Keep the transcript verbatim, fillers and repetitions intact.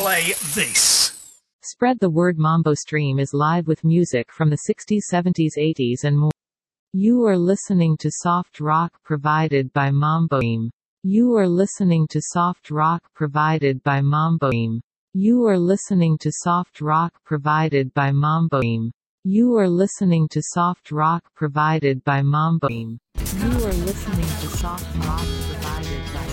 play this. Spread the word. Mambo Stream is live with music from the sixties, seventies, eighties and more. You are listening to soft rock provided by Mambo Stream. You are listening to soft rock provided by Mambo Stream. You are listening to soft rock provided by Mambo Stream. You are listening to soft rock provided by Mambo Stream. You are listening to soft rock provided by